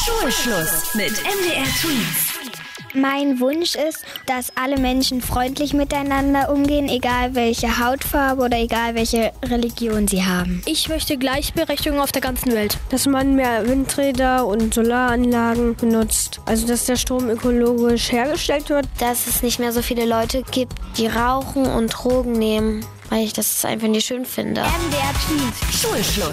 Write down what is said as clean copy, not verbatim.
Schulschluss mit MDR Tweens. Mein Wunsch ist, dass alle Menschen freundlich miteinander umgehen, egal welche Hautfarbe oder egal welche Religion sie haben. Ich möchte Gleichberechtigung auf der ganzen Welt. Dass man mehr Windräder und Solaranlagen benutzt. Also dass der Strom ökologisch hergestellt wird. Dass es nicht mehr so viele Leute gibt, die rauchen und Drogen nehmen, weil ich das einfach nicht schön finde. MDR Tweens. Schulschluss.